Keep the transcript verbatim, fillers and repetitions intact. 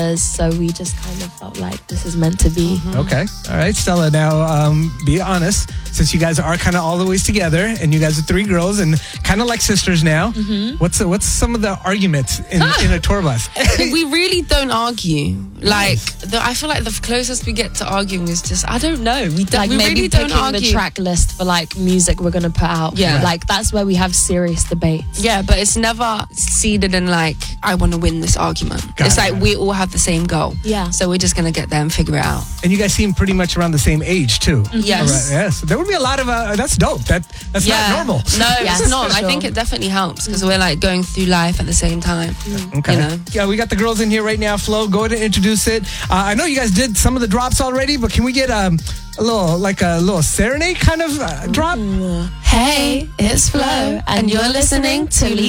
So we just kind of felt like this is meant to be. Mm-hmm. Okay. All right, Stella. Now, um, be honest. Since you guys are kind of all the ways together, and you guys are three girls and kind of like sisters now, mm-hmm. what's the, what's some of the arguments in, in a tour bus? We really don't argue. Like, the, I feel like the closest we get to arguing is just, I don't know. We, don't, Like we maybe really don't picking argue. the track list for like music we're gonna put out. Yeah. Like that's where we have serious debates. Yeah, but it's never seeded in like, I want to win this argument. Got it's it, like got we all have the same goal. Yeah. So we're just going to get there and figure it out. And you guys seem pretty much around the same age too. Yes. All right, yes. There would be a lot of. Uh, that's dope. That that's Yeah. not normal. No, Yes, it's not. for I think sure. it definitely helps because we're like going through life at the same time. Okay. You know? Yeah, we got the girls in here right now. Flo, go ahead and introduce it. Uh, I know you guys did some of the drops already, but can we get um, a little, like a little serenade kind of uh, drop? Hey, it's Flo, and you're listening to Leave